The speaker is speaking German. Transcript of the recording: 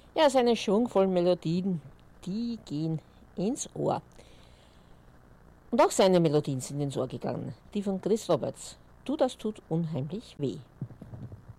Ja, seine schwungvollen Melodien, die gehen ins Ohr. Und auch seine Melodien sind ins Ohr gegangen. Die von Chris Roberts. Du, das tut unheimlich weh.